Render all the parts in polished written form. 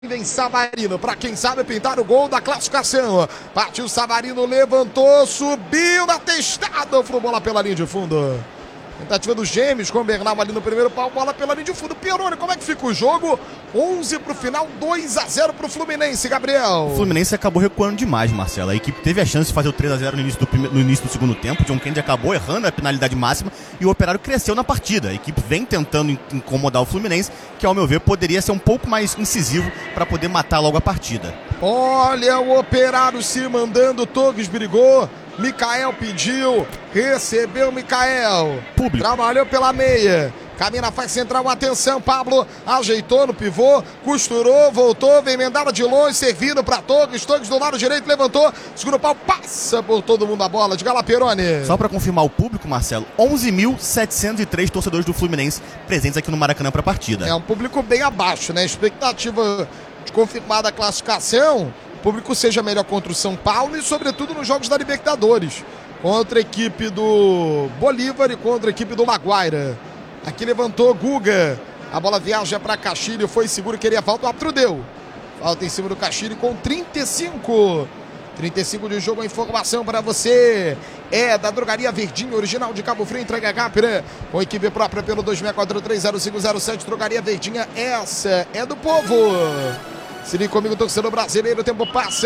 Vem Savarino, para quem sabe pintar o gol da classificação. Partiu Savarino, levantou, subiu na testada, foi bola pela linha de fundo. Tentativa dos gêmeos com o Bernal ali no primeiro pau, bola pela linha de fundo. Peroni, como é que fica o jogo? 11 pro final, 2-0 pro Fluminense, Gabriel. O Fluminense acabou recuando demais, Marcelo. A equipe teve a chance de fazer o 3-0 no início do segundo tempo. John Kennedy acabou errando a penalidade máxima e o Operário cresceu na partida. A equipe vem tentando incomodar o Fluminense, que ao meu ver poderia ser um pouco mais incisivo para poder matar logo a partida. Olha o Operário se mandando, Torres brigou. Mikael pediu, recebeu Mikael. Público. Trabalhou pela meia. Camina, faz central, atenção, Pablo ajeitou no pivô, costurou, voltou, vem emendada de longe, servindo para Torres, Torres do lado direito, levantou, segundo pau, passa por todo mundo a bola, de Gala Peroni. Só para confirmar o público, Marcelo, 11.703 torcedores do Fluminense presentes aqui no Maracanã para a partida. É um público bem abaixo, né? Expectativa de confirmada a classificação, o público seja melhor contra o São Paulo e sobretudo nos jogos da Libertadores, contra a equipe do Bolívar e contra a equipe do Maguaira. Aqui levantou Guga, a bola viaja para Castilho, foi seguro, queria falta, o árbitro deu. Falta em cima do Castilho com 35 de jogo, a informação para você é da Drogaria Verdinha, original de Cabo Frio, entrega rápida, com equipe própria pelo 26430507, Drogaria Verdinha, essa é do povo. Se liga comigo, torcedor brasileiro, o tempo passa.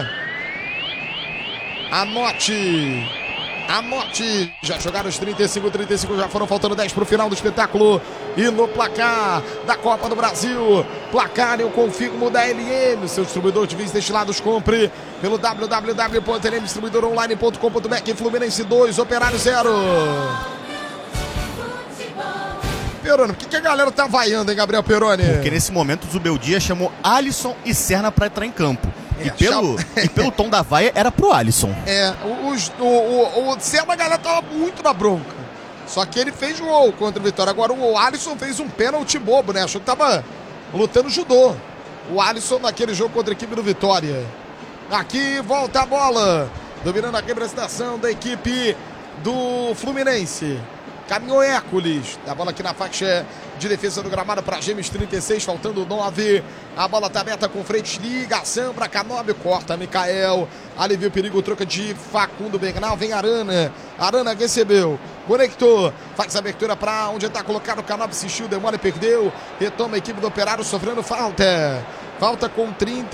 Anote, já jogaram os 35, já foram faltando 10 para o final do espetáculo. E no placar da Copa do Brasil, placar eu confirmo da LM, seu distribuidor de vinhos destilados, compre pelo www.lmdistribuidoronline.com.br. Fluminense 2, Operário 0. Peroni, por que a galera tá vaiando, hein, Gabriel Peroni? Porque nesse momento o Zubeldia chamou Alisson e Serna para entrar em campo. E pelo tom da vaia era pro Alisson. O Serna, a galera tava muito na bronca. Só que ele fez o gol contra o Vitória. Agora o Alisson fez um pênalti bobo, né? Achou que tava lutando judô. O Alisson naquele jogo contra a equipe do Vitória. Aqui volta a bola. Dominando a representação da equipe do Fluminense. Caminhou Hércules, a bola aqui na faixa de defesa do gramado para Gêmeos, 36, faltando 9. A bola tá aberta com frente, ligação para Canóbio, corta Mikael, alivia o perigo, troca de Facundo Bernal, vem Arana, Arana recebeu, conectou, faz a abertura para onde está colocado o Canóbio, insistiu, demora e perdeu, retoma a equipe do Operário sofrendo falta. Falta com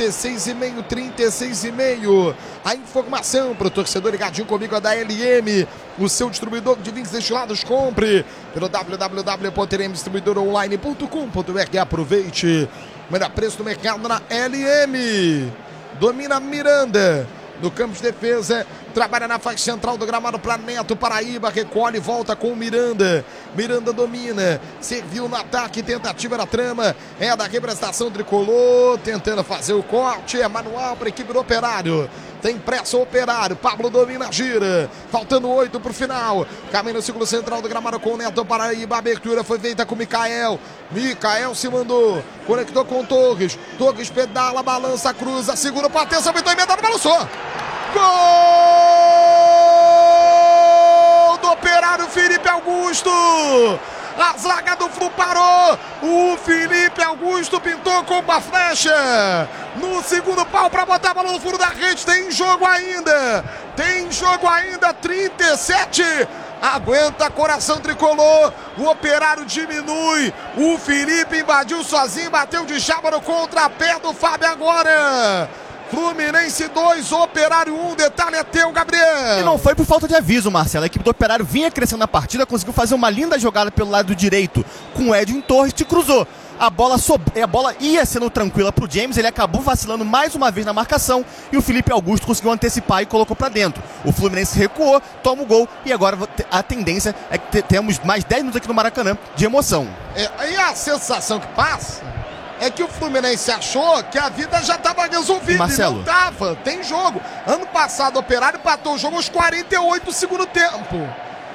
36,5. A informação para o torcedor ligadinho comigo é da LM, o seu distribuidor de vinhos destilados. Compre pelo www.lmdistribuidoronline.com.br. Aproveite o melhor preço do mercado na LM. Domina Miranda no campo de defesa, trabalha na faixa central do gramado para Neto Paraíba, recolhe, volta com o Miranda. Miranda domina, serviu no ataque, tentativa na trama, é da representação tricolor, tentando fazer o corte, é manual para a equipe do Operário. Tem pressa o Operário, Pablo domina, gira, faltando 8 para o final. Caminho no círculo central do gramado com o Neto Paraíba, a abertura foi feita com o Mikael. Mikael se mandou, conectou com o Torres. Torres pedala, balança, cruza, segura para atenção, tentou emendar, balançou. Gol do Operário, Felipe Augusto. A zaga do Flu parou. O Felipe Augusto pintou com uma flecha no segundo pau para botar a bola no fundo da rede. Tem jogo ainda. 37. Aguenta, coração tricolor. O Operário diminui. O Felipe invadiu sozinho, bateu de chapa no contrapé do Fábio agora. Fluminense 2, Operário 1, detalhe é teu, Gabriel. E não foi por falta de aviso, Marcelo. A equipe do Operário vinha crescendo na partida, conseguiu fazer uma linda jogada pelo lado direito com o Edwin Torres, te cruzou. A bola ia sendo tranquila pro James, ele acabou vacilando mais uma vez na marcação e o Felipe Augusto conseguiu antecipar e colocou pra dentro. O Fluminense recuou, toma o gol e agora a tendência é que temos mais 10 minutos aqui no Maracanã de emoção. E a sensação que passa é que o Fluminense achou que a vida já estava resolvida. Marcelo, e não estava. Tem jogo. Ano passado o Operário empatou o jogo aos 48 do segundo tempo.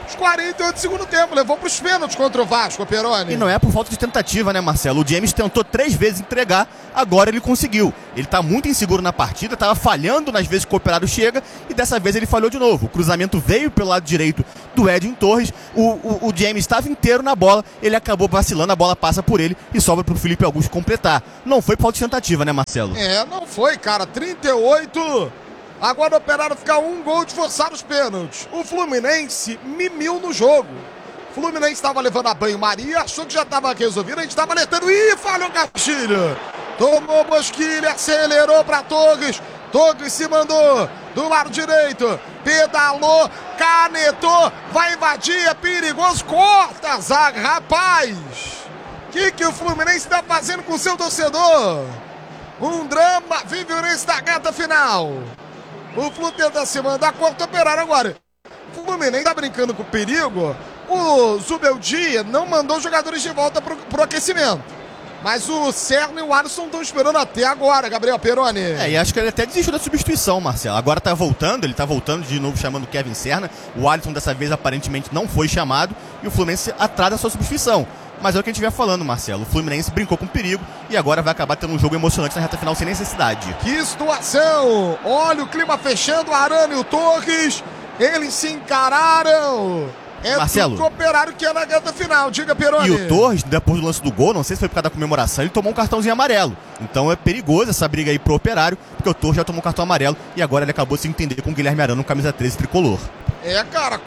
os 48 do segundo tempo. Levou para os pênaltis contra o Vasco, Peroni. E não é por falta de tentativa, né, Marcelo? O James tentou 3 vezes entregar, agora ele conseguiu. Ele tá muito inseguro na partida, tava falhando nas vezes que o Operário chega, e dessa vez ele falhou de novo. O cruzamento veio pelo lado direito do Edwin Torres, o James estava inteiro na bola, ele acabou vacilando, a bola passa por ele e sobra pro Felipe Augusto completar. Não foi por falta de tentativa, né, Marcelo? Não foi, cara. 38. Agora o Operário fica 1 gol de forçar os pênaltis. O Fluminense mimiu no jogo. O Fluminense estava levando a banho-maria, achou que já estava resolvido, a gente estava alertando. Ih, falhou Castilho. Tomou Bosquilha, acelerou para Torres. Torres se mandou do lado direito. Pedalou, canetou, vai invadir, é perigoso, corta a zaga. Rapaz, o que o Fluminense está fazendo com o seu torcedor? Um drama vive nesse da reta final. O Flu tenta se mandar, corta o Operário agora. O Fluminense tá brincando com o perigo. O Zubeldia não mandou os jogadores de volta pro aquecimento. Mas o Serna e o Alisson estão esperando até agora, Gabriel Peroni. E acho que ele até desistiu da substituição, Marcelo. Agora tá voltando, ele tá voltando de novo chamando o Kevin Serna. O Alisson dessa vez aparentemente não foi chamado e o Fluminense atrasa a sua substituição. Mas é o que a gente vinha falando, Marcelo. O Fluminense brincou com perigo e agora vai acabar tendo um jogo emocionante na reta final sem necessidade. Que situação! Olha o clima fechando, o Arana e o Torres. Eles se encararam. Marcelo, o Operário que é na reta final, diga, Peroni. E o Torres, depois do lance do gol, não sei se foi por causa da comemoração, ele tomou um cartãozinho amarelo. Então é perigoso essa briga aí pro Operário, porque o Torres já tomou um cartão amarelo e agora ele acabou de se entender com o Guilherme Arana no camisa 13 tricolor. Cara,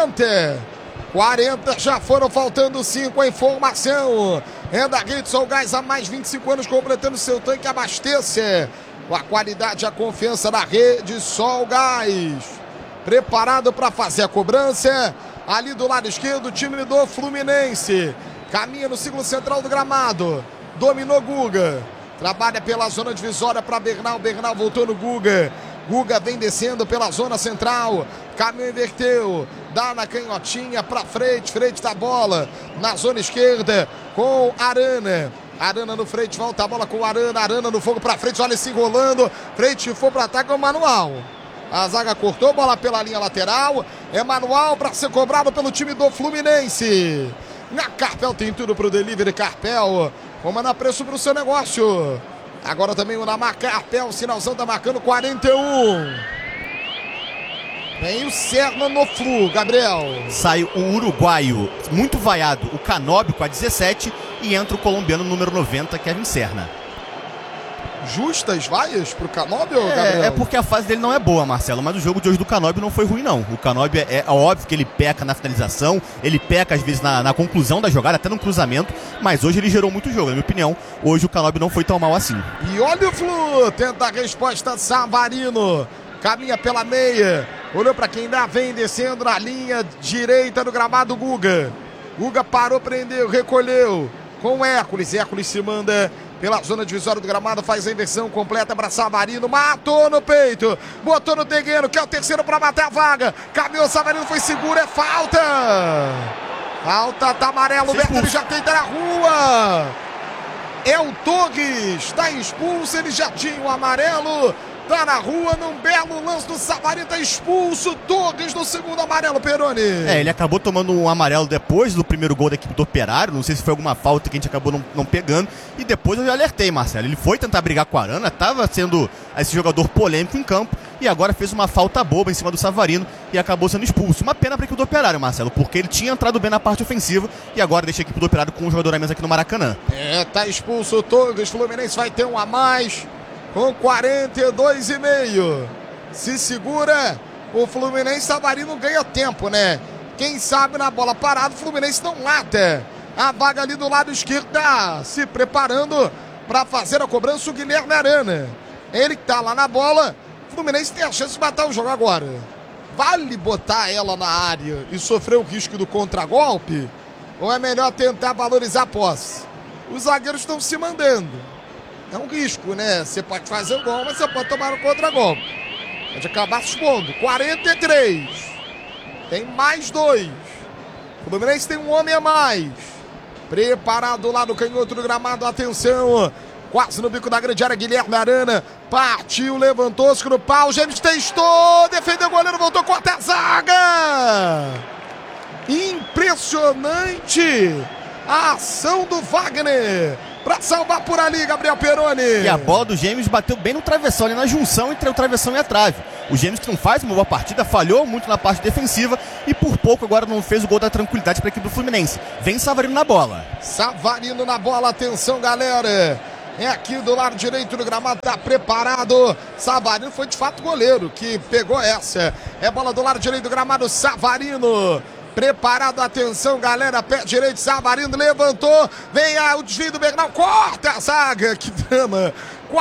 40 já foram faltando 5 a informação. É da Rede Sol Gás há mais 25 anos completando seu tanque, abastece com a qualidade e a confiança da Rede Sol Gás. Preparado para fazer a cobrança. Ali do lado esquerdo, o time do Fluminense. Caminha no círculo central do gramado. Dominou Guga. Trabalha pela zona divisória para Bernal. Bernal voltou no Guga. Guga vem descendo pela zona central. Caminho inverteu. Dá na canhotinha para frente. Frente da bola. Na zona esquerda com Arana. Arana no frente. Volta a bola com Arana. Arana no fogo para frente. Olha se enrolando. Frente for para ataque é o Manual. A zaga cortou, bola pela linha lateral. É manual para ser cobrado pelo time do Fluminense. Na Carpel tem tudo para o delivery. Carpel, comanda preço para o seu negócio. Agora também o Namar Carpel, o sinalzão tá marcando 41. Vem o Serna no Flu, Gabriel. Sai o uruguaio muito vaiado, o Canóbio com a 17 e entra o colombiano número 90, Kevin Serna. Justas vaias pro Canóbio, Gabriel? É porque a fase dele não é boa, Marcelo, mas o jogo de hoje do Canóbio não foi ruim, não. O Canóbio é óbvio que ele peca na finalização, ele peca às vezes na conclusão da jogada, até no cruzamento, mas hoje ele gerou muito jogo, na minha opinião. Hoje o Canóbio não foi tão mal assim. E olha o Flu, tenta a resposta de Savarino, caminha pela meia, olhou para quem ainda vem descendo na linha direita do gramado, Guga. Guga parou, prendeu, recolheu com o Hércules. Hércules se manda pela zona divisória do gramado, faz a inversão completa para Savarino, matou no peito, botou no terreno, que é o terceiro para matar a vaga. Caminhou, Savarino foi seguro, é falta. Falta, tá amarelo, o Berto, ele já tenta na rua. É o Torres, está expulso, ele já tinha o amarelo. Tá na rua, num belo lance do Savarino, tá expulso. Torres no segundo amarelo, Peroni. Ele acabou tomando um amarelo depois do primeiro gol da equipe do Operário. Não sei se foi alguma falta que a gente acabou não pegando. E depois eu já alertei, Marcelo. Ele foi tentar brigar com a Arana, tava sendo esse jogador polêmico em campo. E agora fez uma falta boba em cima do Savarino e acabou sendo expulso. Uma pena para a equipe do Operário, Marcelo, porque ele tinha entrado bem na parte ofensiva e agora deixa a equipe do Operário com um jogador a menos aqui no Maracanã. Tá expulso o Torres. Fluminense vai ter um a mais. Com 42,5. Se segura, o Fluminense. Savarino ganha tempo, né? Quem sabe na bola parada, o Fluminense não mata. A vaga ali do lado esquerdo tá se preparando para fazer a cobrança, o Guilherme Arana. Ele que tá lá na bola. O Fluminense tem a chance de matar o jogo agora. Vale botar ela na área e sofrer o risco do contragolpe? Ou é melhor tentar valorizar a posse? Os zagueiros estão se mandando. É um risco, né? Você pode fazer o gol, mas você pode tomar um contra-golpe. Pode acabar se expondo. 43. Tem mais 2. O Fluminense tem um homem a mais. Preparado lá no canhoto do gramado. Atenção. Quase no bico da grande área. Guilherme Arana. Partiu, levantou-se no pau. James testou. Defendeu o goleiro. Voltou, corta a zaga. Impressionante a ação do Wagner para salvar por ali, Gabriel Peroni. E a bola do Gêmeos bateu bem no travessão, ali na junção entre o travessão e a trave. O Gêmeos, que não faz uma boa partida, falhou muito na parte defensiva e por pouco agora não fez o gol da tranquilidade para a equipe do Fluminense. Vem Savarino na bola. Savarino na bola, atenção galera. É aqui do lado direito do gramado, tá preparado. Savarino foi de fato goleiro que pegou essa. É bola do lado direito do gramado, Savarino. Preparado, atenção galera, pé direito, Savarino levantou, vem o desvio do Bernal, corta a zaga, que drama,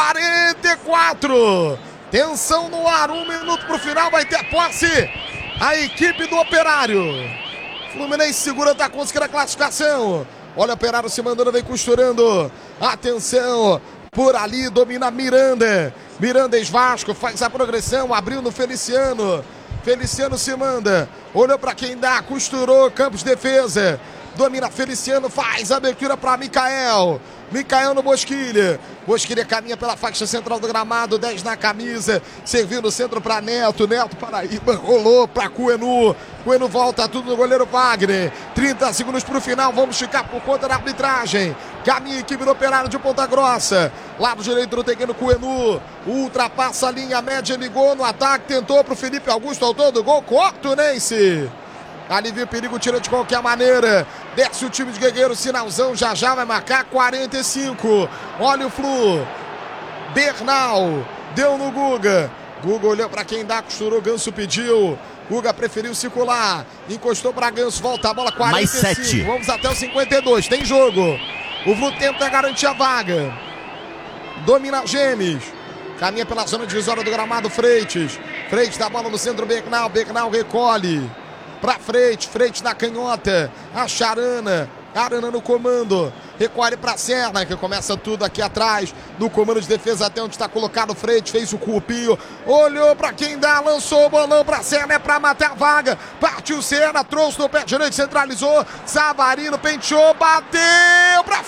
44, tensão no ar, 1 minuto pro final, vai ter posse a equipe do Operário. Fluminense segura, tá conseguindo a classificação, olha o Operário se mandando, vem costurando, atenção, por ali domina Miranda, Vasco faz a progressão, abriu no Feliciano se manda, olhou para quem dá, costurou, Campos defesa, domina Feliciano, faz a abertura para Micael no Bosquilha caminha pela faixa central do gramado, 10 na camisa, servindo o centro para Neto Paraíba, rolou para Cuenu volta tudo no goleiro Wagner, 30 segundos para o final, vamos ficar por conta da arbitragem, caminha a equipe do Operário de Ponta Grossa, lado direito do terreno, Cuenu, ultrapassa a linha média, ligou no ataque, tentou para o Felipe Augusto, autor do gol, Cortunense. Alivia o perigo, tira de qualquer maneira. Desce o time de Guerreiro, sinalzão, já vai marcar 45. Olha o Flu. Bernal, deu no Guga. Guga olhou para quem dá, costurou, Ganso pediu. Guga preferiu circular, encostou para Ganso, volta a bola, 45. Mais 7. Vamos até o 52, tem jogo. O Flu tenta garantir a vaga. Domina Gêmeos. Caminha pela zona divisória do gramado, Freitas dá a bola no centro, Bernal recolhe. Pra frente na canhota, a Arana no comando, recolhe pra Serna, que começa tudo aqui atrás, no comando de defesa até onde está colocado o Freitas, fez o cupinho, olhou pra quem dá, lançou o bolão pra Serna, é pra matar a vaga, partiu Serna, trouxe no pé direito, centralizou, Savarino penteou, bateu pra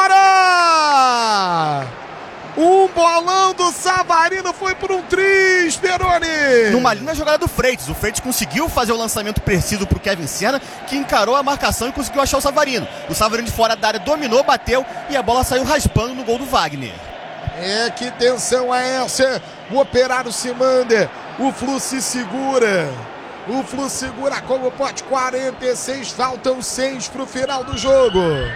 fora! Um bolão do Savarino foi por um triz, Peroni. Numa linda jogada do Freitas. O Freitas conseguiu fazer o lançamento preciso pro Kevin Serna, que encarou a marcação e conseguiu achar o Savarino. O Savarino de fora da área dominou, bateu e a bola saiu raspando no gol do Wagner. Que tensão é essa? O Operário se manda, o Flu se segura. O Flu segura como pode, 46, faltam 6 pro final do jogo.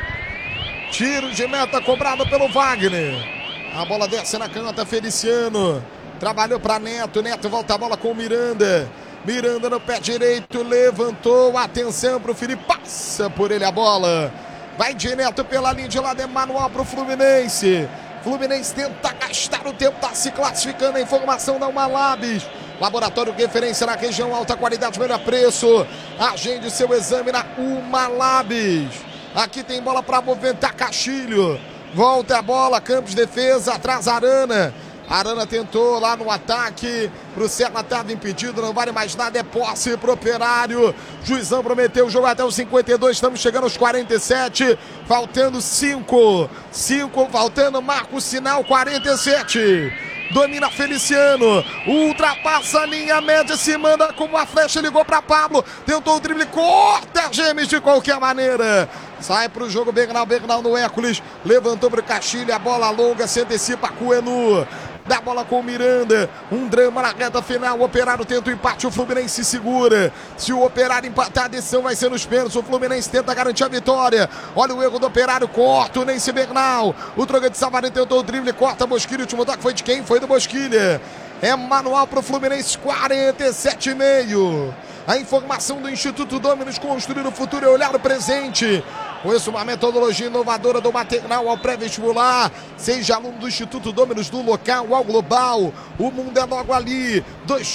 Tiro de meta cobrado pelo Wagner. A bola desce na canhota, Feliciano. Trabalhou para Neto volta a bola com o Miranda. Miranda no pé direito, levantou. Atenção para o Felipe, passa por ele a bola. Vai de Neto pela linha de lado, é manual para o Fluminense. Fluminense tenta gastar o tempo, está se classificando. A informação da Umalabs. Laboratório de referência na região, alta qualidade, melhor preço. Agende seu exame na Umalabs. Aqui tem bola para movimentar Castilho. Volta a bola, Campos defesa, atrás Arana. Arana tentou lá no ataque, pro Serna estava impedido, não vale mais nada, é posse pro Operário. Juizão prometeu o jogo até os 52, estamos chegando aos 47, faltando 5, faltando, marca o sinal, 47. Domina Feliciano, ultrapassa a linha média, se manda como a flecha, ligou para Pablo, tentou o drible, corta Gêmeos de qualquer maneira. Sai para o jogo Bernal no Hércules, levantou para o Castilho, a bola longa, se antecipa Cuenu. Dá bola com o Miranda, um drama na reta final, o Operário tenta o empate, o Fluminense se segura. Se o Operário empatar, a decisão vai ser nos pênaltis, o Fluminense tenta garantir a vitória. Olha o erro do Operário, corta o Nense Bernal. O Droga de Savarino tentou o drible, corta Bosquilha, o último toque foi de quem? Foi do Bosquilha. É manual para o Fluminense, 47,5. A informação do Instituto Dominus, construir o futuro e olhar o presente. Conheça uma metodologia inovadora do maternal ao pré-vestibular. Seja aluno do Instituto Dominus, do local ao global. O mundo é logo ali.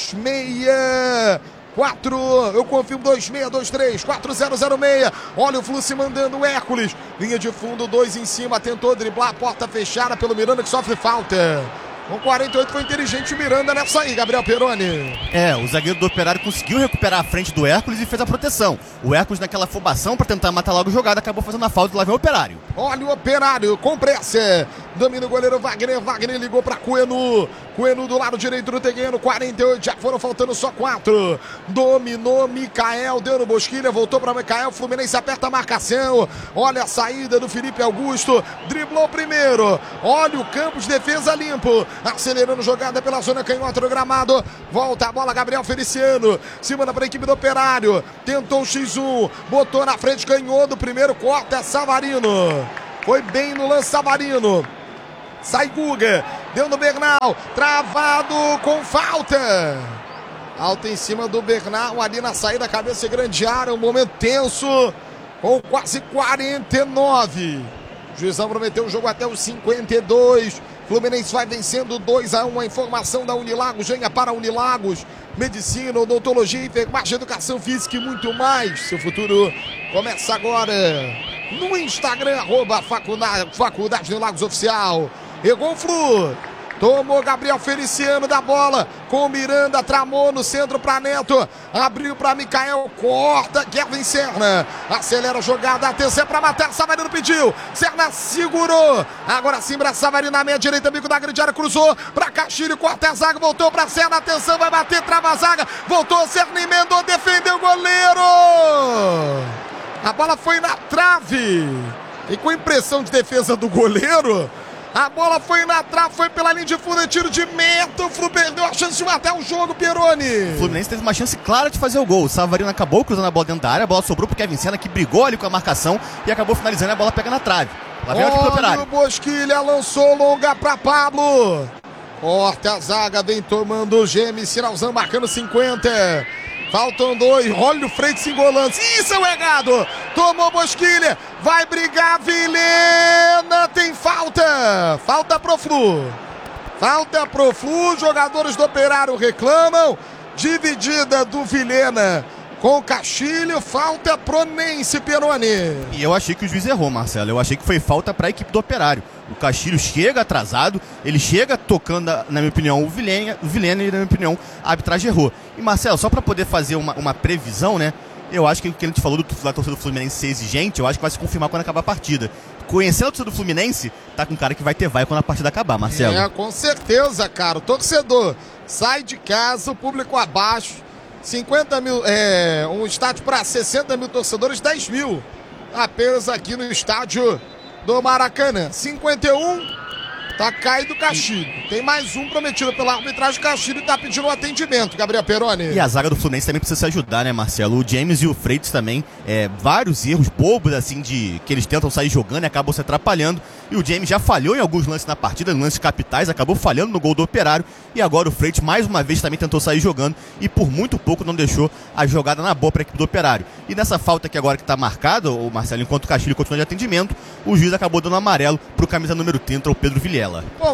264, eu confirmo, 2623 4006. Olha o Flu se mandando, o Hércules. Linha de fundo, 2 em cima, tentou driblar, porta fechada pelo Miranda que sofre falta. Com 48 foi inteligente o Miranda nessa aí, Gabriel Peroni. O zagueiro do Operário conseguiu recuperar a frente do Hércules e fez a proteção. O Hércules, naquela afobação para tentar matar logo a jogada, acabou fazendo a falta e lá vem o Operário. Olha o Operário, com pressa. Domina o goleiro Wagner ligou para Cuenu. O Enu do lado direito do terreno, 48, já foram faltando só 4. Dominou Mikael, deu no Bosquilha, voltou para Mikael, Fluminense aperta a marcação. Olha a saída do Felipe Augusto, driblou primeiro. Olha o Campos, defesa limpo. Acelerando jogada pela zona canhota do gramado. Volta a bola, Gabriel Feliciano. Se manda para a equipe do Operário. Tentou o X1, botou na frente, ganhou do primeiro, corta Savarino. Foi bem no lance Savarino. Sai Guga, deu no Bernal, travado com falta. Alta em cima do Bernal, ali na saída, cabeça grande área, um momento tenso, com quase 49. O juizão prometeu o jogo até os 52. Fluminense vai vencendo 2-1. A informação da Unilagos, venha para Unilagos. Medicina, odontologia, enfermagem, educação física e muito mais. Seu futuro começa agora no Instagram, Faculdade Unilagos Oficial. Errou o Flu. Tomou Gabriel Feliciano da bola. Com Miranda, tramou no centro para Neto. Abriu para Mikael, corta. Kevin Serna. Acelera a jogada. Atenção para matar. Savarino pediu. Serna segurou. Agora sim para Savarino na meia direita. Bico da grande área. Cruzou para Castilho. Corta a zaga. Voltou para Serna. Atenção, vai bater. Trava a zaga. Voltou. Serna emendou. Defendeu o goleiro. A bola foi na trave. E com impressão de defesa do goleiro, a bola foi na trave, foi pela linha de fundo, tiro de meta. O Flu perdeu a chance de matar o jogo, Pieroni. O Fluminense teve uma chance clara de fazer o gol. O Savarino acabou cruzando a bola dentro da área, a bola sobrou pro Kevin Serna, que brigou ali com a marcação e acabou finalizando, a bola pega na trave. Lá vem o Operário. O Bosquilha lançou longa pra Pablo. Corta a zaga, vem tomando o Gêmeo, sinalzão marcando 50. Faltam 2, olha o Freitas engolando. Isso é o errado. Tomou Bosquilha, vai brigar Vilhena, tem falta. Falta pro Flu. Falta pro Flu, jogadores do Operário reclamam. Dividida do Vilhena com Castilho, falta pro Nense, Pieroni. E eu achei que o juiz errou, Marcelo. Eu achei que foi falta para a equipe do Operário. O Castilho chega atrasado, ele chega tocando, na minha opinião, o Vilhena e, na minha opinião, a arbitragem errou. E, Marcelo, só para poder fazer uma previsão, né? Eu acho que o que a gente falou da torcida do Fluminense ser exigente, eu acho que vai se confirmar quando acabar a partida. Conhecendo a torcida do Fluminense, tá com cara que vai ter vai quando a partida acabar, Marcelo. É, com certeza, cara. O torcedor sai de casa, o público abaixo. 50 mil, um estádio para 60 mil torcedores, 10 mil apenas aqui no estádio do Maracanã. 51, tá caído o Castilho. Tem mais um prometido pela arbitragem. Castilho tá pedindo um atendimento, Gabriel Pieroni. E a zaga do Fluminense também precisa se ajudar, né, Marcelo? O James e o Freitas também, vários erros bobos, assim, que eles tentam sair jogando e acabam se atrapalhando. E o James já falhou em alguns lances na partida, lances capitais, acabou falhando no gol do Operário. E agora o Freitas, mais uma vez, também tentou sair jogando e por muito pouco não deixou a jogada na boa para a equipe do Operário. E nessa falta aqui agora que está marcada, o Marcelo, enquanto o Castilho continua de atendimento, o juiz acabou dando amarelo para o camisa número 30, o Pedro Vilela. Bom,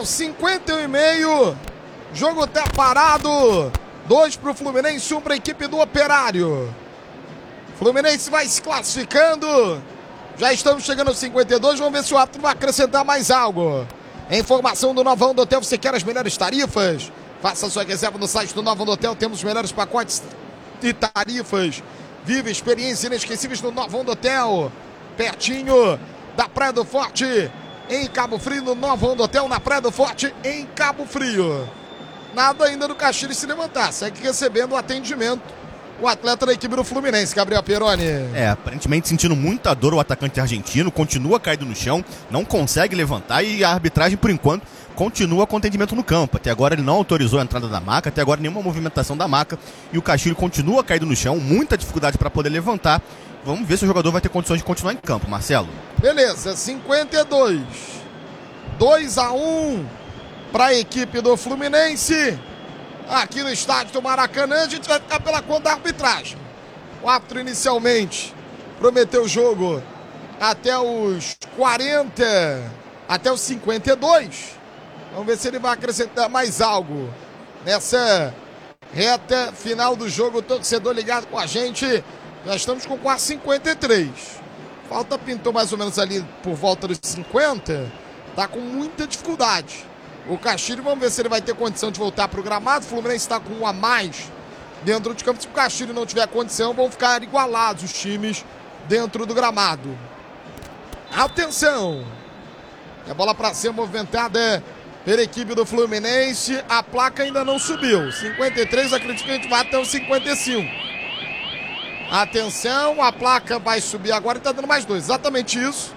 51,5, jogo tá parado. 2 para o Fluminense, 1 para a equipe do Operário. Fluminense vai se classificando. Já estamos chegando aos 52, vamos ver se o árbitro vai acrescentar mais algo. A informação do Novão do Hotel, você quer as melhores tarifas? Faça sua reserva no site do Novão do Hotel, temos os melhores pacotes e tarifas. Vive experiências inesquecíveis no Novão do Hotel, pertinho da Praia do Forte, em Cabo Frio, no Novão do Hotel, na Praia do Forte, em Cabo Frio. Nada ainda do Castilho se levantar, segue recebendo o atendimento. O atleta da equipe do Fluminense, Gabriel Pieroni. Aparentemente sentindo muita dor o atacante argentino, continua caído no chão, não consegue levantar e a arbitragem, por enquanto, continua com atendimento no campo. Até agora ele não autorizou a entrada da maca, até agora nenhuma movimentação da maca e o Castilho continua caído no chão, muita dificuldade para poder levantar. Vamos ver se o jogador vai ter condições de continuar em campo, Marcelo. Beleza, 52. 2-1 para a equipe do Fluminense. Aqui no estádio do Maracanã, a gente vai ficar pela conta da arbitragem. O árbitro inicialmente prometeu o jogo até os 40, até os 52. Vamos ver se ele vai acrescentar mais algo nessa reta final do jogo. O torcedor ligado com a gente, já estamos com quase 53. Falta pintou mais ou menos ali por volta dos 50, tá com muita dificuldade. O Castilho, vamos ver se ele vai ter condição de voltar para o gramado. O Fluminense está com 1 a mais dentro de campo. Se o Castilho não tiver condição, vão ficar igualados os times dentro do gramado. Atenção! A bola para ser movimentada pela equipe do Fluminense. A placa ainda não subiu. 53, acredito que a gente vai até os 55. Atenção, a placa vai subir agora e tá dando mais 2. Exatamente isso.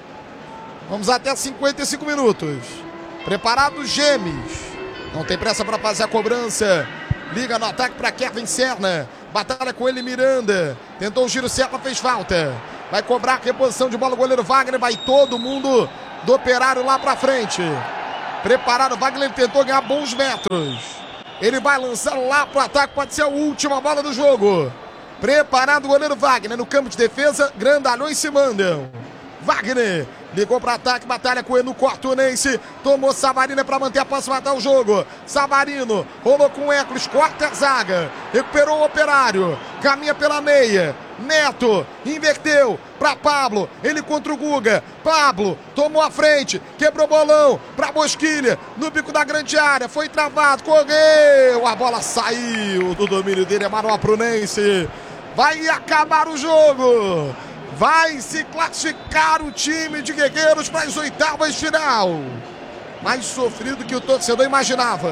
Vamos até 55 minutos. Preparado, Gemes. Não tem pressa para fazer a cobrança. Liga no ataque para Kevin Serna. Batalha com ele, Miranda. Tentou o giro, Serna fez falta. Vai cobrar a reposição de bola o goleiro Wagner. Vai todo mundo do Operário lá para frente. Preparado, Wagner tentou ganhar bons metros. Ele vai lançar lá pro ataque, pode ser a última bola do jogo. Preparado o goleiro Wagner no campo de defesa. Grandalhões se mandam. Wagner ligou para ataque, batalha com o Enu Cortunense. Tomou Savarino para manter a posse, matar o jogo. Savarino rolou com o Hércules, corta a zaga. Recuperou o Operário. Caminha pela meia. Neto inverteu para Pablo. Ele contra o Guga. Pablo tomou a frente. Quebrou o bolão para Bosquilha. No bico da grande área. Foi travado. Correu. A bola saiu do domínio dele. Emanuel Prunense. Vai acabar o jogo. Vai se classificar o time de Guerreiros para as oitavas de final. Mais sofrido que o torcedor imaginava.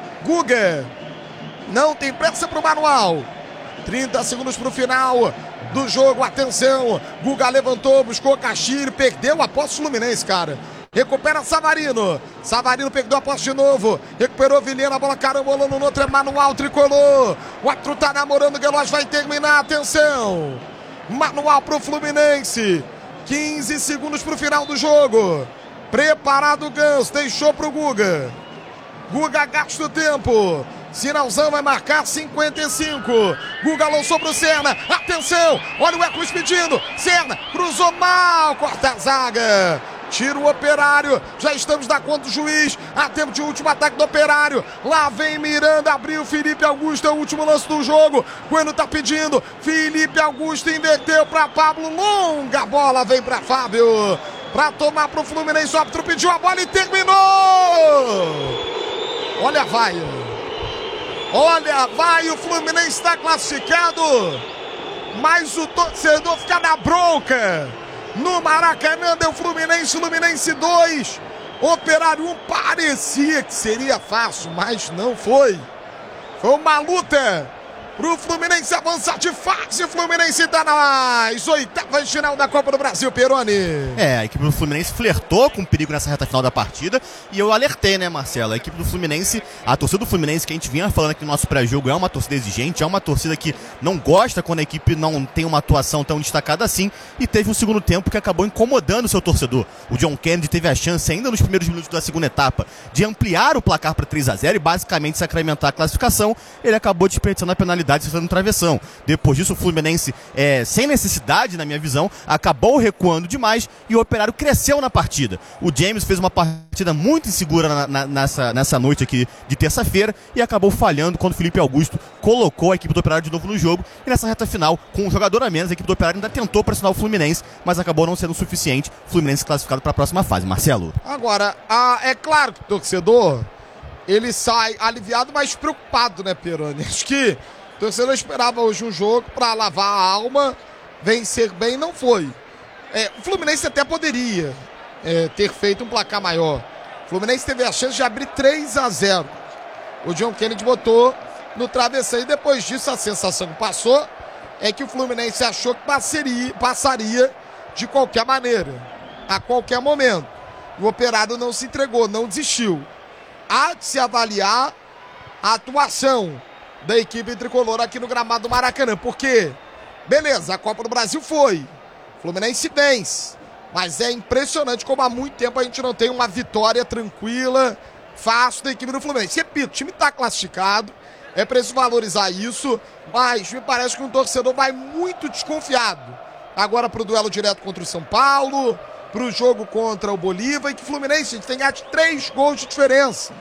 Guga não tem pressa para o manual. 30 segundos para o final do jogo. Atenção. Guga levantou, buscou Castilho, perdeu a posse Fluminense, cara. Recupera Savarino. Savarino perdeu a posse de novo. Recuperou Vilhena, a bola carambolando no outro. É manual tricolor. O outro tá namorando, o Gueloz vai terminar. Atenção. Manual pro Fluminense. 15 segundos pro final do jogo. Preparado o Ganso. Deixou pro Guga. Guga gasta o tempo. Sinalzão vai marcar 55. Guga lançou pro Serna. Atenção. Olha o Hércules pedindo. Serna cruzou mal. Corta a zaga. Tira o Operário, já estamos na conta do juiz, a tempo de último ataque do Operário, lá vem Miranda, abriu Felipe Augusto, é o último lance do jogo, Bueno tá pedindo, Felipe Augusto inverteu para Pablo, longa bola, vem para Fábio, para tomar pro Fluminense, o árbitro pediu a bola e terminou! Olha, vai, o Fluminense está classificado, mas o torcedor fica na bronca. No Maracanã deu Fluminense 2, Operário 1, parecia que seria fácil, mas não foi. Foi uma luta pro Fluminense avançar de fase. O Fluminense tá nas oitavas de final da Copa do Brasil, Peroni. A equipe do Fluminense flertou com perigo nessa reta final da partida e eu alertei, né, Marcelo? A equipe do Fluminense, a torcida do Fluminense que a gente vinha falando aqui no nosso pré-jogo é uma torcida exigente, é uma torcida que não gosta quando a equipe não tem uma atuação tão destacada assim e teve um segundo tempo que acabou incomodando o seu torcedor. O John Kennedy teve a chance ainda nos primeiros minutos da segunda etapa de ampliar o placar para 3-0 e basicamente sacramentar a classificação. Ele acabou desperdiçando a penalidade no travessão. Depois disso, o Fluminense, sem necessidade, na minha visão, acabou recuando demais e o Operário cresceu na partida. O James fez uma partida muito insegura nessa noite aqui de terça-feira e acabou falhando quando o Felipe Augusto colocou a equipe do Operário de novo no jogo. E nessa reta final, com um jogador a menos, a equipe do Operário ainda tentou pressionar o Fluminense, mas acabou não sendo o suficiente. O Fluminense classificado para a próxima fase. Marcelo. Agora, é claro que o torcedor ele sai aliviado, mas preocupado, né, Peroni? Acho que o torcedor esperava hoje um jogo para lavar a alma, vencer bem, não foi. O Fluminense até poderia ter feito um placar maior. O Fluminense teve a chance de abrir 3-0. O John Kennedy botou no travesseiro e depois disso a sensação que passou é que o Fluminense achou que passaria de qualquer maneira, a qualquer momento. O Operário não se entregou, não desistiu. Há de se avaliar a atuação da equipe tricolor aqui no gramado do Maracanã, porque, beleza, a Copa do Brasil foi, o Fluminense vence, mas é impressionante como há muito tempo a gente não tem uma vitória tranquila, fácil da equipe do Fluminense. Repito, o time está classificado, é preciso valorizar isso, mas me parece que um torcedor vai muito desconfiado agora para o duelo direto contra o São Paulo, para o jogo contra o Bolívar, e que o Fluminense tem que ganhar de 3 gols de diferença.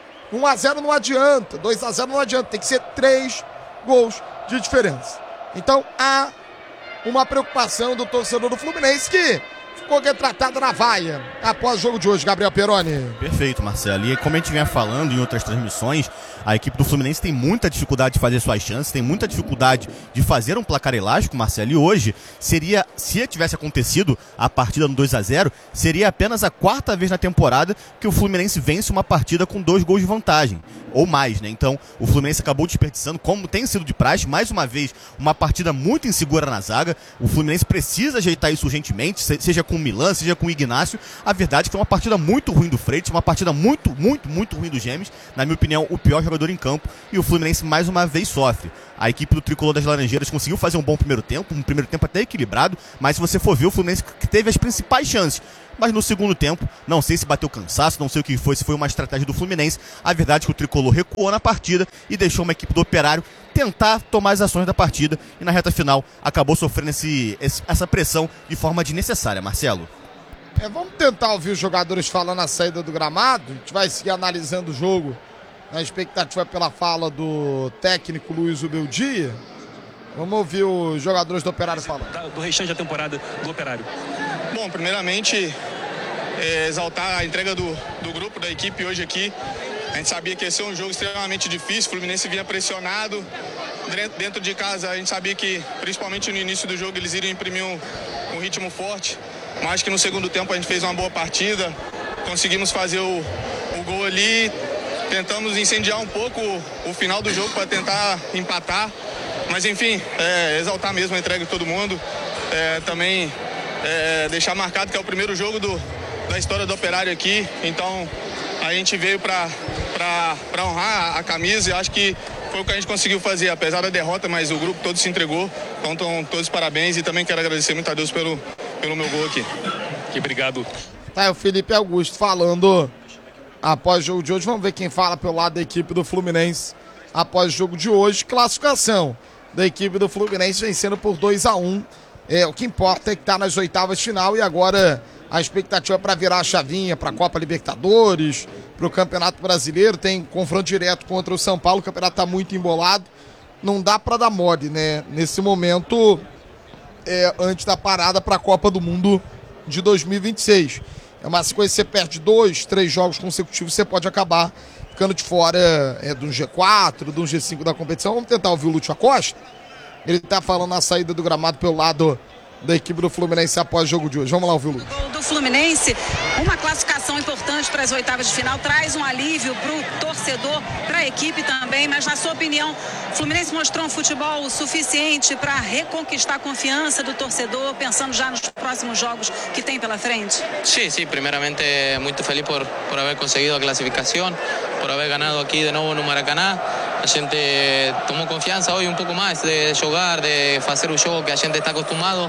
1-0 não adianta, 2-0 não adianta, tem que ser 3 gols de diferença. Então há uma preocupação do torcedor do Fluminense que ficou retratado na vaia após o jogo de hoje, Gabriel Peroni. Perfeito, Marcelo. E como a gente vinha falando em outras transmissões, a equipe do Fluminense tem muita dificuldade de fazer suas chances, tem muita dificuldade de fazer um placar elástico, Marcelo. E hoje, seria, se tivesse acontecido a partida no 2-0, seria apenas a quarta vez na temporada que o Fluminense vence uma partida com 2 gols de vantagem, ou mais, né? Então, o Fluminense acabou desperdiçando, como tem sido de praxe, mais uma vez, uma partida muito insegura na zaga. O Fluminense precisa ajeitar isso urgentemente, seja com o Milan, seja com o Ignacio. A verdade é que foi uma partida muito ruim do Freitas, uma partida muito ruim do Gêmeos. Na minha opinião, o pior jogador em campo, e o Fluminense mais uma vez sofre. A equipe do Tricolor das Laranjeiras conseguiu fazer um bom primeiro tempo, um primeiro tempo até equilibrado, mas se você for ver, o Fluminense que teve as principais chances. Mas no segundo tempo, não sei se bateu cansaço, não sei o que foi, se foi uma estratégia do Fluminense. A verdade é que o Tricolor recuou na partida e deixou uma equipe do Operário tentar tomar as ações da partida, e na reta final acabou sofrendo essa pressão de forma desnecessária, Marcelo. Vamos tentar ouvir os jogadores falando a saída do gramado. A gente vai seguir analisando o jogo na expectativa pela fala do técnico Luiz Ubeldia. Vamos ouvir os jogadores do Operário falando. Do restante da temporada do Operário. Bom, primeiramente, exaltar a entrega do grupo, da equipe hoje aqui. A gente sabia que ia ser um jogo extremamente difícil, o Fluminense vinha pressionado. Dentro de casa, a gente sabia que, principalmente no início do jogo, eles iriam imprimir um ritmo forte. Mas que no segundo tempo a gente fez uma boa partida, conseguimos fazer o gol ali, tentamos incendiar um pouco o final do jogo para tentar empatar. Mas enfim, exaltar mesmo a entrega de todo mundo. Também deixar marcado que é o primeiro jogo da história do Operário aqui. Então a gente veio para honrar a camisa, e acho que foi o que a gente conseguiu fazer, apesar da derrota, mas o grupo todo se entregou. Então estão todos parabéns, e também quero agradecer muito a Deus pelo meu gol aqui. Obrigado. O Felipe Augusto falando após o jogo de hoje. Vamos ver quem fala pelo lado da equipe do Fluminense após o jogo de hoje. Classificação da equipe do Fluminense vencendo por 2-1. O que importa é que está nas oitavas de final, e agora a expectativa para virar a chavinha para a Copa Libertadores, para o Campeonato Brasileiro. Tem confronto direto contra o São Paulo. O campeonato está muito embolado, não dá para dar mole, né? Nesse momento, antes da parada para a Copa do Mundo de 2026. É uma sequência, você perde 2, 3 jogos consecutivos, você pode acabar ficando de fora de um G4, de um G5 da competição. Vamos tentar ouvir o Lúcio Acosta. Ele está falando na saída do gramado pelo lado da equipe do Fluminense após o jogo de hoje. Vamos lá ouvir o Lúcio. Do Fluminense, uma classificação importante para as oitavas de final, traz um alívio para o torcedor, para a equipe também, mas na sua opinião, o Fluminense mostrou um futebol suficiente para reconquistar a confiança do torcedor, pensando já nos próximos jogos que tem pela frente? Sí, primeramente muito feliz por haber conseguido a clasificación, por haber ganado aqui de novo no Maracaná. A gente tomou confiança hoje um pouco mais de jogar, de fazer o jogo que a gente está acostumado,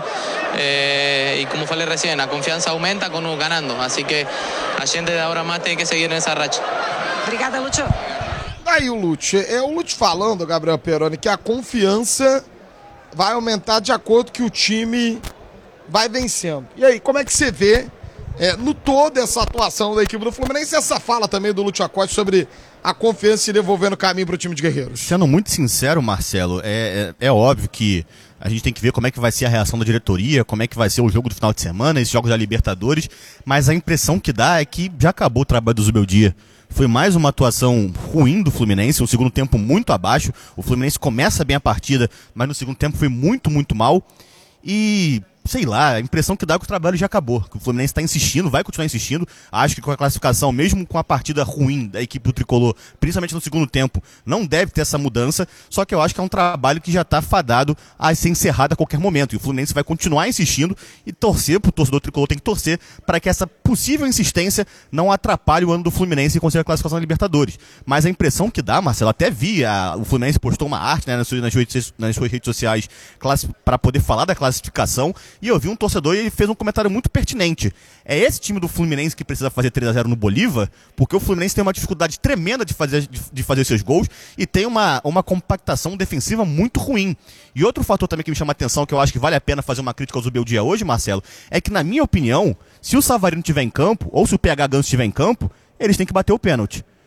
e como falei recién, a confiança aumenta com o ganando, assim que a gente agora mais tem que seguir nessa racha. Obrigada, Lúcio. Aí o Lúcio falando, Gabriel Peroni, que a confiança vai aumentar de acordo que o time vai vencendo. E aí, como é que você vê no todo essa atuação da equipe do Fluminense, e essa fala também do Lúcio Acosta sobre a confiança e devolvendo o caminho para o time de Guerreiros? Sendo muito sincero, Marcelo, é óbvio que a gente tem que ver como é que vai ser a reação da diretoria, como é que vai ser o jogo do final de semana, esses jogos da Libertadores, mas a impressão que dá é que já acabou o trabalho do Zubeldia. Foi mais uma atuação ruim do Fluminense, um segundo tempo muito abaixo. O Fluminense começa bem a partida, mas no segundo tempo foi muito mal. E sei lá, a impressão que dá é que o trabalho já acabou, que o Fluminense está insistindo, vai continuar insistindo. Acho que com a classificação, mesmo com a partida ruim da equipe do Tricolor, principalmente no segundo tempo, não deve ter essa mudança, só que eu acho que é um trabalho que já está fadado a ser encerrado a qualquer momento, e o Fluminense vai continuar insistindo e torcer, pro torcedor Tricolor tem que torcer para que essa possível insistência não atrapalhe o ano do Fluminense e consiga a classificação na Libertadores. Mas a impressão que dá, Marcelo, até vi, o Fluminense postou uma arte, né, nas suas redes sociais para poder falar da classificação, e eu vi um torcedor e ele fez um comentário muito pertinente. É esse time do Fluminense que precisa fazer 3-0 no Bolívar, porque o Fluminense tem uma dificuldade tremenda de fazer seus gols e tem uma compactação defensiva muito ruim. E outro fator também que me chama a atenção, que eu acho que vale a pena fazer uma crítica ao Zubeldia hoje, Marcelo, é que, na minha opinião, se o Savarino estiver em campo, ou se o PH Ganso estiver em campo, eles têm que bater o pênalti.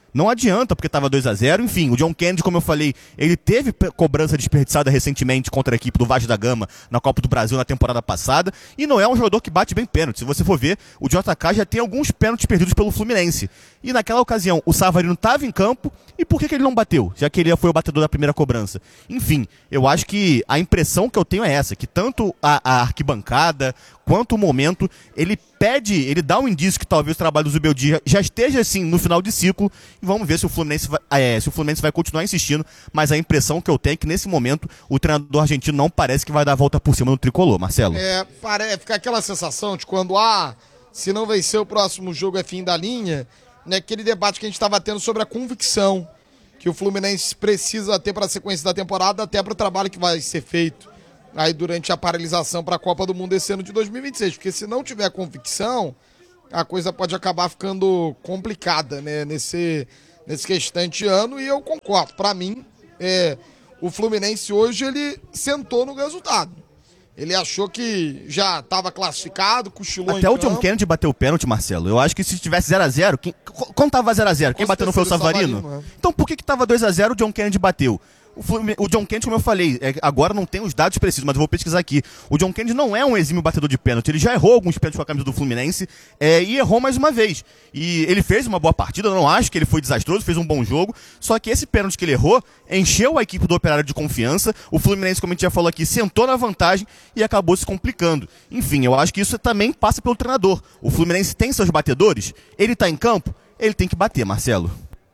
Não adianta, porque estava 2-0. Enfim, o John Kennedy, como eu falei, ele teve cobrança desperdiçada recentemente contra a equipe do Vasco da Gama na Copa do Brasil na temporada passada. E não é um jogador que bate bem pênalti. Se você for ver, o JK já tem alguns pênaltis perdidos pelo Fluminense. E naquela ocasião, o Savarino estava em campo. E por que ele não bateu? Já que ele foi o batedor da primeira cobrança. Enfim, eu acho que a impressão que eu tenho é essa, que tanto a arquibancada quanto o momento, ele dá um indício que talvez o trabalho do Zubeldia já esteja assim no final de ciclo, e vamos ver se o Fluminense vai continuar insistindo, mas a impressão que eu tenho é que nesse momento o treinador argentino não parece que vai dar a volta por cima no tricolor, Marcelo. Fica aquela sensação de quando, se não vencer o próximo jogo é fim da linha, né, aquele debate que a gente estava tendo sobre a convicção que o Fluminense precisa ter para a sequência da temporada, até para o trabalho que vai ser feito aí durante a paralisação para a Copa do Mundo esse ano de 2026, porque se não tiver convicção, a coisa pode acabar ficando complicada, né, nesse restante ano, e eu concordo. Para mim, o Fluminense hoje ele sentou no resultado. Ele achou que já estava classificado, cochilou até em o John Kennedy bateu o pênalti, Marcelo. Eu acho que se tivesse 0-0, quando tava 0-0, quem bateu não foi o Savarino? Então por que tava 2-0 o John Kennedy bateu? O John Kennedy, como eu falei, agora não tem os dados precisos, mas eu vou pesquisar aqui. O John Kennedy não é um exímio batedor de pênalti. Ele já errou alguns pênaltis com a camisa do Fluminense e errou mais uma vez. E ele fez uma boa partida, eu não acho que ele foi desastroso, fez um bom jogo. Só que esse pênalti que ele errou encheu a equipe do Operário de confiança. O Fluminense, como a gente já falou aqui, sentou na vantagem e acabou se complicando. Enfim, eu acho que isso também passa pelo treinador. O Fluminense tem seus batedores, ele tá em campo, ele tem que bater, Marcelo.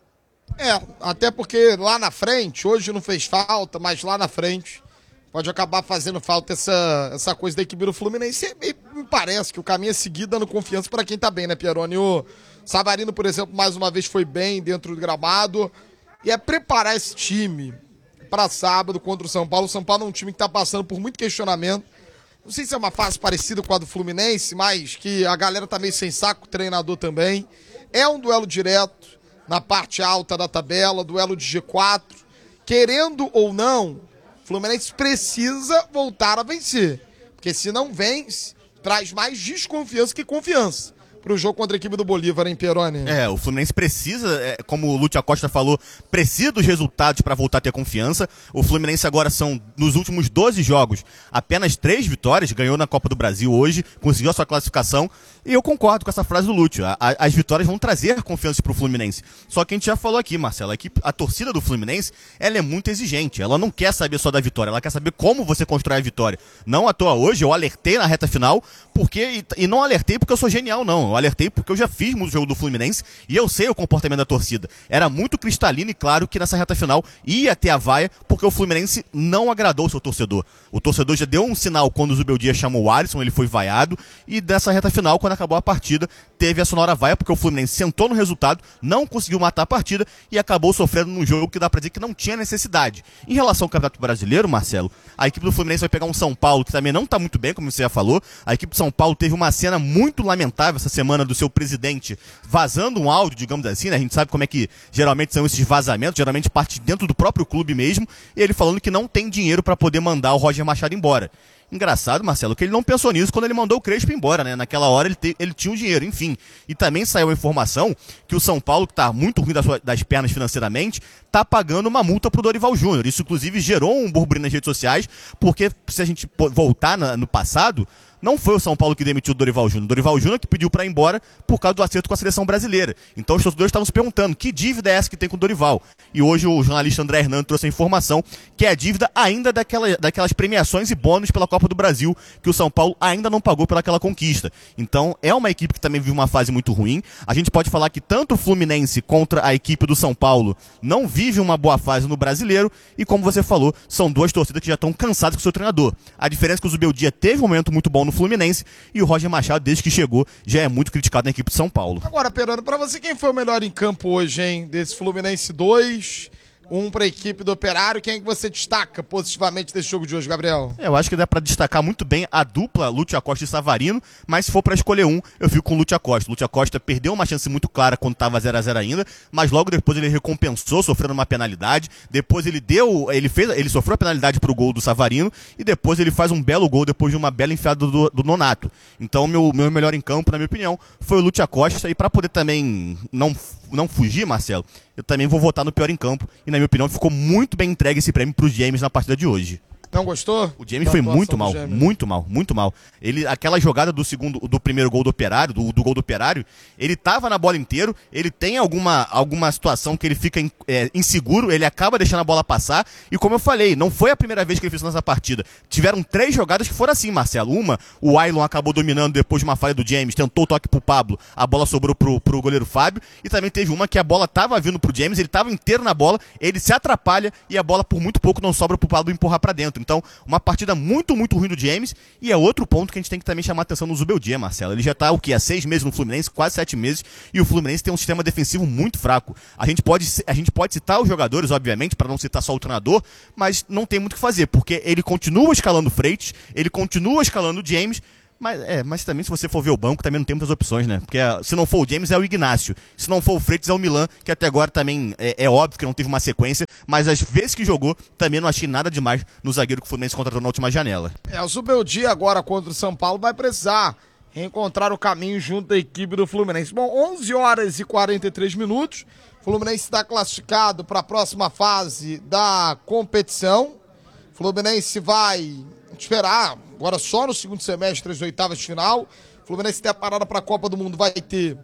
Até porque lá na frente, hoje não fez falta, mas lá na frente pode acabar fazendo falta essa coisa da equipe do Fluminense. E me parece que o caminho é seguir dando confiança para quem tá bem, né, Pieroni? O Savarino, por exemplo, mais uma vez foi bem dentro do gramado. E é preparar esse time para sábado contra o São Paulo. O São Paulo é um time que tá passando por muito questionamento. Não sei se é uma fase parecida com a do Fluminense, mas que a galera tá meio sem saco, o treinador também. É um duelo direto na parte alta da tabela, duelo de G4. Querendo ou não, o Fluminense precisa voltar a vencer. Porque se não vence, traz mais desconfiança que confiança para o jogo contra a equipe do Bolívar, hein, Pieroni? O Fluminense precisa, como o Lúcio Acosta falou, precisa dos resultados para voltar a ter confiança. O Fluminense agora são, nos últimos 12 jogos, apenas 3 vitórias, ganhou na Copa do Brasil hoje, conseguiu a sua classificação, e eu concordo com essa frase do Lúcio. As vitórias vão trazer confiança para o Fluminense. Só que a gente já falou aqui, Marcelo, a torcida do Fluminense, ela é muito exigente, ela não quer saber só da vitória, ela quer saber como você constrói a vitória. Não à toa hoje, eu alertei na reta final, e não alertei porque eu sou genial, não. Eu alertei porque eu já fiz muito jogo do Fluminense e eu sei o comportamento da torcida. Era muito cristalino e claro que nessa reta final ia ter a vaia, porque o Fluminense não agradou o seu torcedor. O torcedor já deu um sinal quando o Zubeldia chamou o Alisson, ele foi vaiado, e dessa reta final, quando acabou a partida, teve a sonora vaia, porque o Fluminense sentou no resultado, não conseguiu matar a partida e acabou sofrendo num jogo que dá pra dizer que não tinha necessidade. Em relação ao Campeonato Brasileiro, Marcelo, a equipe do Fluminense vai pegar um São Paulo que também não tá muito bem, como você já falou. A equipe de São Paulo teve uma cena muito lamentável essa semana do seu presidente vazando um áudio, digamos assim, né? A gente sabe como é que geralmente são esses vazamentos, geralmente parte dentro do próprio clube mesmo, e ele falando que não tem dinheiro para poder mandar o Roger Machado embora. Engraçado, Marcelo, que ele não pensou nisso quando ele mandou o Crespo embora, né? Naquela hora ele tinha o dinheiro, enfim. E também saiu a informação que o São Paulo, que tá muito ruim das pernas financeiramente, tá pagando uma multa pro Dorival Júnior. Isso, inclusive, gerou um burburinho nas redes sociais, porque se a gente voltar no passado, não foi o São Paulo que demitiu o Dorival Júnior. O Dorival Júnior que pediu para ir embora por causa do acerto com a seleção brasileira. Então os torcedores estavam se perguntando que dívida é essa que tem com o Dorival. E hoje o jornalista André Hernando trouxe a informação que é a dívida ainda daquelas premiações e bônus pela Copa do Brasil que o São Paulo ainda não pagou pelaquela conquista. Então é uma equipe que também vive uma fase muito ruim. A gente pode falar que tanto o Fluminense contra a equipe do São Paulo não vive uma boa fase no Brasileiro e, como você falou, são duas torcidas que já estão cansadas com o seu treinador. A diferença é que o Zubeldia teve um momento muito bom no Fluminense e o Roger Machado, desde que chegou, já é muito criticado na equipe de São Paulo. Agora, Perano, pra você, quem foi o melhor em campo hoje, hein? Desse Fluminense 2, um pra equipe do Operário, quem é que você destaca positivamente desse jogo de hoje, Gabriel? Eu acho que dá pra destacar muito bem a dupla Lúcio Acosta e Savarino, mas se for pra escolher um, eu fico com o Lúcio Acosta. O Lúcio Acosta perdeu uma chance muito clara quando tava 0-0 ainda, mas logo depois ele recompensou, sofrendo uma penalidade. Depois ele sofreu a penalidade pro gol do Savarino e depois ele faz um belo gol depois de uma bela enfiada do Nonato. Então meu melhor em campo, na minha opinião, foi o Lúcio Acosta. E pra poder também não fugir, Marcelo, eu também vou votar no pior em campo. E na minha opinião ficou muito bem entregue esse prêmio pro James na partida de hoje. Não gostou? O James foi muito mal, muito mal. Aquela jogada do primeiro gol do Operário, do gol do Operário, ele tava na bola inteiro, ele tem alguma situação que ele fica inseguro, ele acaba deixando a bola passar, e como eu falei, não foi a primeira vez que ele fez isso nessa partida. Tiveram 3 jogadas que foram assim, Marcelo. Uma, o Ailon acabou dominando depois de uma falha do James, tentou o toque pro Pablo, a bola sobrou pro goleiro Fábio, e também teve uma que a bola tava vindo pro James, ele tava inteiro na bola, ele se atrapalha, e a bola por muito pouco não sobra pro Pablo empurrar pra dentro. Então, uma partida muito, muito ruim do James, e é outro ponto que a gente tem que também chamar a atenção no Zubeldia, Marcelo. Ele já tá, há 6 meses no Fluminense, quase 7 meses, e o Fluminense tem um sistema defensivo muito fraco. A gente pode citar os jogadores, obviamente, para não citar só o treinador, mas não tem muito o que fazer, porque ele continua escalando o Freitas, ele continua escalando o James, mas também se você for ver o banco, também não tem muitas opções, né? Porque se não for o James, é o Ignacio. Se não for o Freitas, é o Milan, que até agora também é óbvio que não teve uma sequência, mas às vezes que jogou, também não achei nada demais no zagueiro que o Fluminense contratou na última janela. O Zubeldia agora contra o São Paulo vai precisar reencontrar o caminho junto da equipe do Fluminense. Bom, 11 horas e 43 minutos, o Fluminense está classificado para a próxima fase da competição. O Fluminense vai esperar agora só no segundo semestre as oitavas de final. O Fluminense tem a parada para a Copa do Mundo, vai ter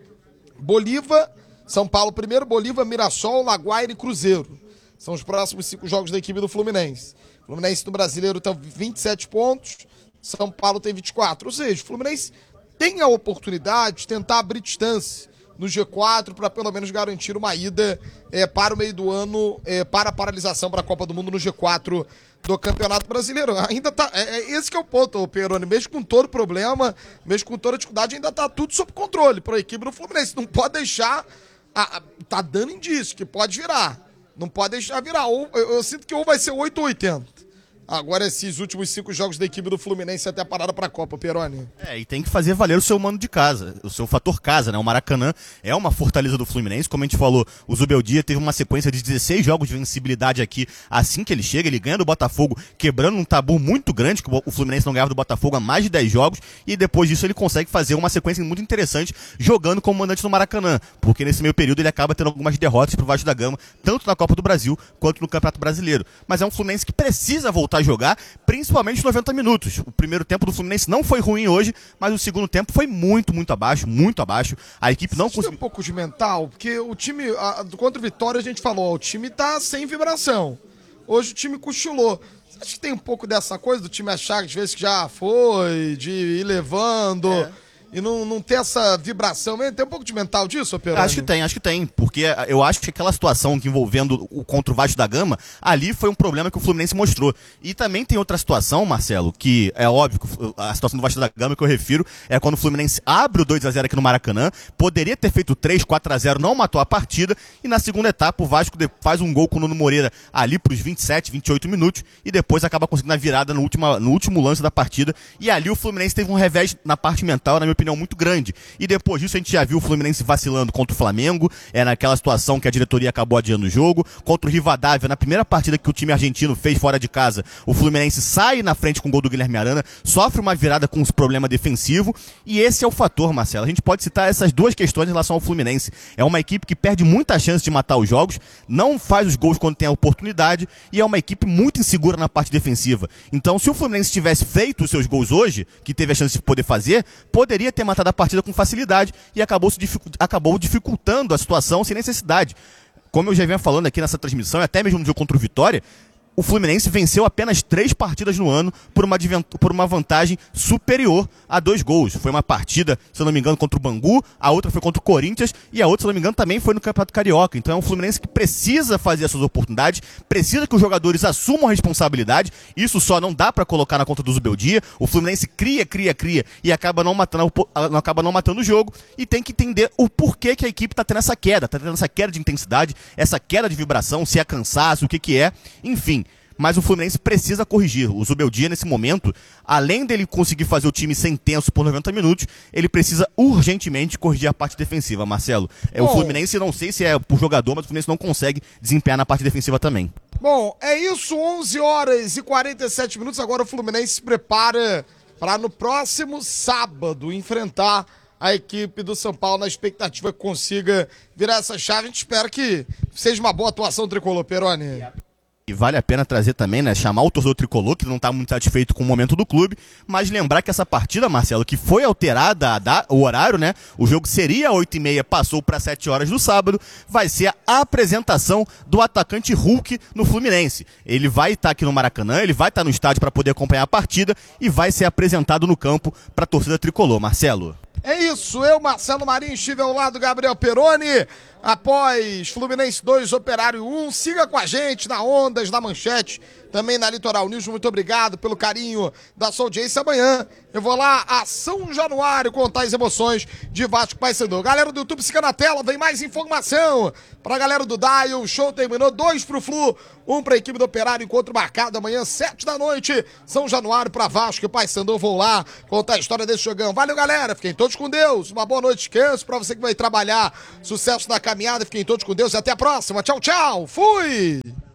Bolívar, São Paulo primeiro, Bolívar, Mirassol, Laguaira e Cruzeiro. São os próximos 5 jogos da equipe do Fluminense. O Fluminense no Brasileiro tem 27 pontos, São Paulo tem 24. Ou seja, o Fluminense tem a oportunidade de tentar abrir distância no G4 para pelo menos garantir uma ida para o meio do ano, para a paralisação para a Copa do Mundo no G4 do Campeonato Brasileiro. Ainda tá, esse que é o ponto, Peroni, mesmo com todo problema, mesmo com toda dificuldade, ainda tá tudo sob controle para a equipe do Fluminense. Não pode deixar, tá dando indício que pode virar, não pode deixar virar, eu sinto que ou vai ser 8 ou 80. Agora esses últimos 5 jogos da equipe do Fluminense até a parada para a Copa, Peroni. E tem que fazer valer o seu mando de casa, o seu fator casa, né? O Maracanã é uma fortaleza do Fluminense, como a gente falou, o Zubeldia teve uma sequência de 16 jogos de vencibilidade aqui, assim que ele chega, ele ganha do Botafogo, quebrando um tabu muito grande, que o Fluminense não ganhava do Botafogo há mais de 10 jogos, e depois disso ele consegue fazer uma sequência muito interessante, jogando como mandante no Maracanã, porque nesse meio período ele acaba tendo algumas derrotas pro Vasco da Gama, tanto na Copa do Brasil, quanto no Campeonato Brasileiro. Mas é um Fluminense que precisa voltar a jogar, principalmente nos 90 minutos. O primeiro tempo do Fluminense não foi ruim hoje, mas o segundo tempo foi muito, muito abaixo, muito abaixo. A equipe não conseguiu. Um pouco de mental, porque o time, contra o Vitória a gente falou, o time tá sem vibração. Hoje o time cochilou. Você acha que tem um pouco dessa coisa do time achar que às vezes que já foi, de ir levando... E não ter essa vibração, tem um pouco de mental disso, Peroni? Acho que tem, porque eu acho que aquela situação que envolvendo contra o Vasco da Gama, ali foi um problema que o Fluminense mostrou. E também tem outra situação, Marcelo, que é óbvio, a situação do Vasco da Gama que eu refiro, é quando o Fluminense abre o 2-0 aqui no Maracanã, poderia ter feito 3, 4-0, não matou a partida, e na segunda etapa o Vasco faz um gol com o Nuno Moreira ali pros 27, 28 minutos, e depois acaba conseguindo a virada no último lance da partida, e ali o Fluminense teve um revés na parte mental, na minha opinião, muito grande. E depois disso a gente já viu o Fluminense vacilando contra o Flamengo, naquela situação que a diretoria acabou adiando o jogo, contra o Rivadavia, na primeira partida que o time argentino fez fora de casa, o Fluminense sai na frente com o gol do Guilherme Arana, sofre uma virada com os problemas defensivos, e esse é o fator, Marcelo. A gente pode citar essas duas questões em relação ao Fluminense. É uma equipe que perde muita chance de matar os jogos, não faz os gols quando tem a oportunidade, e é uma equipe muito insegura na parte defensiva. Então, se o Fluminense tivesse feito os seus gols hoje, que teve a chance de poder fazer, poderia ter matado a partida com facilidade e acabou dificultando a situação sem necessidade. Como eu já venho falando aqui nessa transmissão, e até mesmo no jogo contra o Vitória, o Fluminense venceu apenas 3 partidas no ano por uma vantagem superior a 2 gols. Foi uma partida, se eu não me engano, contra o Bangu, a outra foi contra o Corinthians e a outra, se eu não me engano, também foi no Campeonato Carioca. Então é um Fluminense que precisa fazer essas oportunidades, precisa que os jogadores assumam a responsabilidade. Isso só não dá para colocar na conta do Zubeldia. O Fluminense cria e acaba não matando o jogo, e tem que entender o porquê que a equipe está tendo essa queda de intensidade, essa queda de vibração, se é cansaço, o que é, enfim. Mas o Fluminense precisa corrigir. O Zubeldia, nesse momento, além dele conseguir fazer o time sem tenso por 90 minutos, ele precisa urgentemente corrigir a parte defensiva, Marcelo. O Fluminense, não sei se é por jogador, mas o Fluminense não consegue desempenhar na parte defensiva também. Bom, é isso, 11 horas e 47 minutos. Agora o Fluminense se prepara para no próximo sábado enfrentar a equipe do São Paulo na expectativa que consiga virar essa chave. A gente espera que seja uma boa atuação tricolor, Peroni. E vale a pena trazer também, né, chamar o torcedor tricolor, que não está muito satisfeito com o momento do clube, mas lembrar que essa partida, Marcelo, que foi alterada o horário, né, o jogo seria 8h30, passou para 7 horas do sábado, vai ser a apresentação do atacante Hulk no Fluminense. Ele vai estar aqui no Maracanã, ele vai estar no estádio para poder acompanhar a partida e vai ser apresentado no campo para a torcida tricolor, Marcelo. É isso, eu, Marcelo Marinho, estive ao lado do Gabriel Peroni, após Fluminense 2, Operário 1, siga com a gente na Ondas, na Manchete, também na Litoral News, muito obrigado pelo carinho da sua audiência. Amanhã eu vou lá a São Januário contar as emoções de Vasco Paysandu. Galera do YouTube, fica na tela, vem mais informação pra galera do Dial. O show terminou, 2 pro Flu, 1 pra equipe do Operário, encontro marcado amanhã, 7 da noite, São Januário pra Vasco e Paysandu. Vou lá contar a história desse jogão. Valeu, galera, fiquem todos com Deus, uma boa noite de descanso pra você que vai trabalhar, sucesso na caminhada, fiquem todos com Deus e até a próxima. Tchau, tchau, fui!